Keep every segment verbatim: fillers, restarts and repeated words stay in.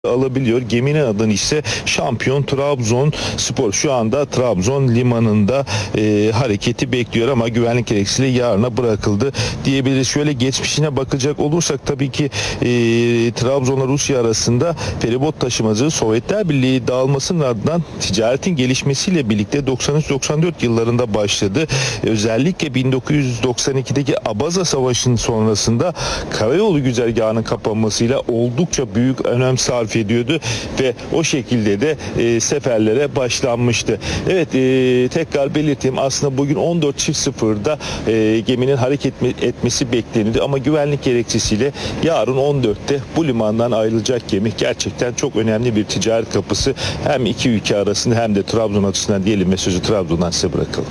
alabiliyor. Geminin adını ise Şampiyon Trabzonspor. Şu anda Trabzon limanında e, hareketi bekliyor ama güvenlik gerekçesiyle yarına bırakıldı diyebiliriz. Şöyle geçmişine bakacak olursak tabii ki e, Trabzon'la Rusya arasında feribot taşımacılığı Sovyetler Birliği dağılmasının ardından ticaretin gelişmesiyle birlikte doksan üç doksan dört yıllarında başladı. Özellikle bin dokuz yüz doksan ikideki Abaza Savaşı'nın sonrasında karayolu güzergahının kapanmasıyla oldukça büyük önem sarf ediyordu ve o şekilde de e, seferlere başlanmıştı. Evet, e, tekrar belirteyim, aslında bugün on dört sıfırda e, geminin hareket etmesi bekleniyordu ama güvenlik gerekçesiyle yarın on dörtte bu limandan ayrılacak gemi. Gerçekten çok önemli bir ticaret kapısı hem iki ülke arasında hem de Trabzon açısından diyelim ve sözü Trabzon'dan size bırakalım.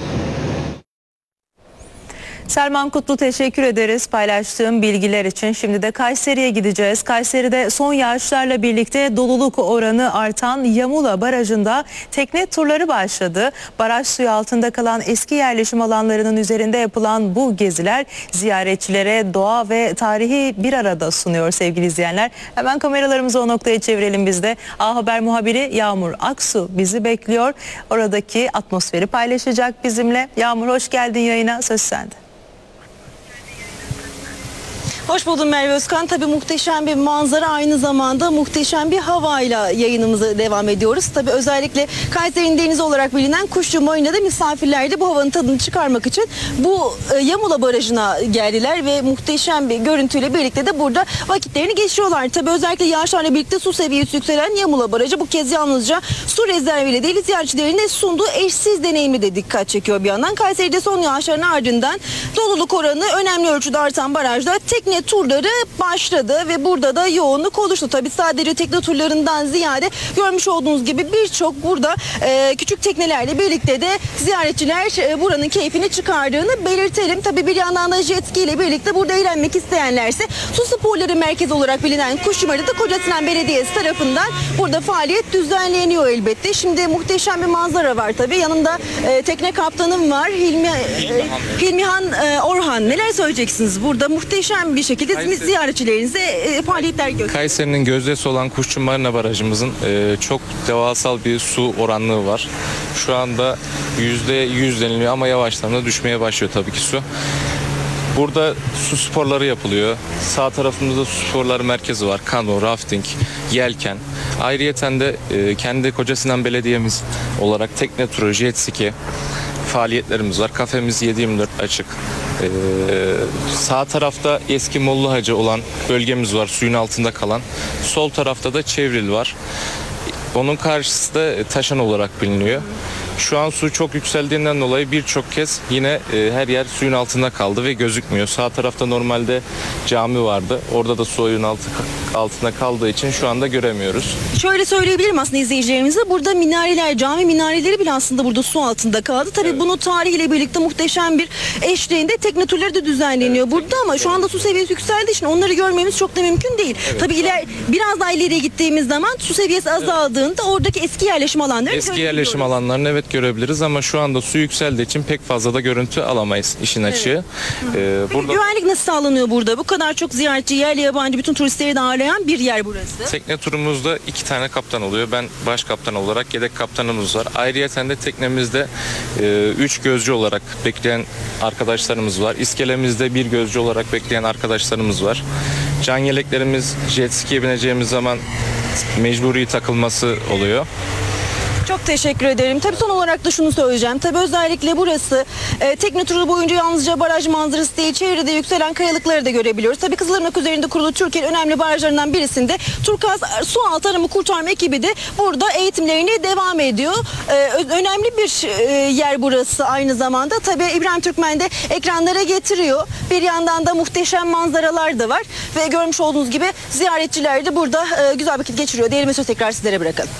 Selman Kutlu, teşekkür ederiz paylaştığım bilgiler için. Şimdi de Kayseri'ye gideceğiz. Kayseri'de son yağışlarla birlikte doluluk oranı artan Yamula Barajı'nda tekne turları başladı. Baraj suyu altında kalan eski yerleşim alanlarının üzerinde yapılan bu geziler ziyaretçilere doğa ve tarihi bir arada sunuyor sevgili izleyenler. Hemen kameralarımızı o noktaya çevirelim biz de. A Haber muhabiri Yağmur Aksu bizi bekliyor. Oradaki atmosferi paylaşacak bizimle. Yağmur, hoş geldin yayına, söz sende. Hoş buldum Merve Özkan. Tabii muhteşem bir manzara, aynı zamanda muhteşem bir havayla yayınımıza devam ediyoruz. Tabii özellikle Kayseri'nin denizi olarak bilinen Kuşçu Marina'da misafirler de bu havanın tadını çıkarmak için bu Yamula Barajı'na geldiler ve muhteşem bir görüntüyle birlikte de burada vakitlerini geçiriyorlar. Tabii özellikle yağışlarla birlikte su seviyesi yükselen Yamula Barajı bu kez yalnızca su rezerviyle değil, ziyaretçilerine sunduğu eşsiz deneyimi de dikkat çekiyor bir yandan. Kayseri'de son yağışların ardından doluluk oranı önemli ölçüde artan barajda tekne turları başladı ve burada da yoğunluk oluştu. Tabii sadece tekne turlarından ziyade görmüş olduğunuz gibi birçok burada e, küçük teknelerle birlikte de ziyaretçiler e, buranın keyfini çıkardığını belirtelim. Tabii bir yandan da jet ski ile birlikte burada eğlenmek isteyenlerse su sporları merkezi olarak bilinen Kuşçumarina'da Kocasinan Belediyesi tarafından burada faaliyet düzenleniyor elbette. Şimdi muhteşem bir manzara var tabii. Yanımda e, tekne kaptanım var. Hilmi, e, Hilmihan e, Orhan. Neler söyleyeceksiniz? Burada muhteşem bir şekilde Kayseri, ziyaretçilerinize e, faaliyetler gösteriyor. Kayseri'nin gözdesi olan Kuşçu Marina Barajımızın e, çok devasal bir su oranlığı var. Şu anda yüzde yüz deniliyor ama yavaştan da düşmeye başlıyor tabii ki su. Burada su sporları yapılıyor. Sağ tarafımızda su sporları merkezi var. Kano, rafting, yelken. Ayrıyeten de e, kendi Kocasinan Belediyemiz olarak tekne turu, jet ski faaliyetlerimiz var. Kafemiz yedi yirmi dört açık. Ee, sağ tarafta eski Mollahacı olan bölgemiz var, suyun altında kalan. Sol tarafta da Çevril var. Onun karşısı da Taşan olarak biliniyor. Şu an su çok yükseldiğinden dolayı birçok kez yine e, her yer suyun altında kaldı ve gözükmüyor. Sağ tarafta normalde cami vardı. Orada da suyun altı, altında kaldığı için şu anda göremiyoruz. Şöyle söyleyebilirim aslında izleyicilerimize. Burada minareler, cami minareleri bile aslında burada su altında kaldı. Tabii evet. Bunu tarihiyle birlikte muhteşem bir eşliğinde tekne turları da düzenleniyor evet, burada ama şu anda su seviyesi yükseldiği için onları görmemiz çok da mümkün değil. Evet. Tabii iler, biraz daha ileriye gittiğimiz zaman su seviyesi azaldığında evet. Oradaki eski yerleşim alanları Eski yerleşim alanlarını evet görebiliriz ama şu anda su yükseldiği için pek fazla da görüntü alamayız işin evet. açığı. Ee, burada... Güvenlik nasıl sağlanıyor burada? Bu kadar çok ziyaretçi, yerli yabancı bütün turistleri de ağırlayan bir yer burası. Tekne turumuzda iki tane kaptan oluyor. Ben baş kaptan olarak, yedek kaptanımız var. Ayrıyeten de teknemizde e, üç gözcü olarak bekleyen arkadaşlarımız var. İskelemizde bir gözcü olarak bekleyen arkadaşlarımız var. Can yeleklerimiz jet ski'ye bineceğimiz zaman mecburi takılması oluyor. Çok teşekkür ederim. Tabii son olarak da şunu söyleyeceğim. Tabii özellikle burası e, tekne turu boyunca yalnızca baraj manzarası değil, çevrede yükselen kayalıkları da görebiliyoruz. Tabii Kızılırmak üzerinde kurulu Türkiye'nin önemli barajlarından birisinde Turkaz Su Altı Arama Kurtarma ekibi de burada eğitimlerine devam ediyor. E, önemli bir e, yer burası aynı zamanda. Tabii İbrahim Türkmen de ekranlara getiriyor. Bir yandan da muhteşem manzaralar da var ve görmüş olduğunuz gibi ziyaretçiler de burada e, güzel vakit geçiriyor. Diyelim söz tekrar sizlere bırakalım.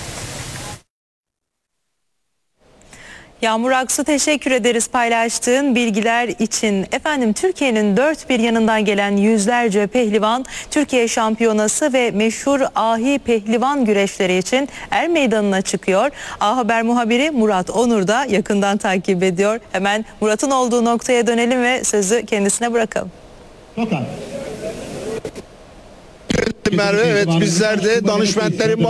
Yağmur Aksu, teşekkür ederiz paylaştığın bilgiler için. Efendim, Türkiye'nin dört bir yanından gelen yüzlerce pehlivan Türkiye şampiyonası ve meşhur ahi pehlivan güreşleri için er meydanına çıkıyor. A Haber muhabiri Murat Onur da yakından takip ediyor. Hemen Murat'ın olduğu noktaya dönelim ve sözü kendisine bırakalım. Tokat. Merve. Evet, bizler de danışmentlerin